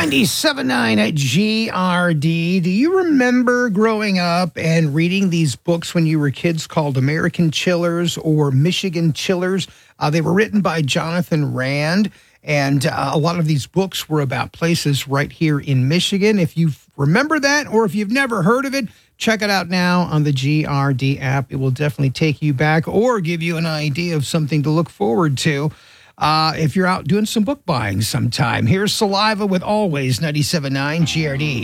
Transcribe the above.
97.9 at GRD. Do you remember growing up and reading these books when you were kids called American Chillers or Michigan Chillers? They were written by Jonathan Rand, and a lot of these books were about places right here in Michigan. If you remember that or if you've never heard of it, check it out now on the GRD app. It will definitely take you back or give you an idea of something to look forward to. If you're out doing some book buying sometime. Here's Saliva with Always 97.9 GRD.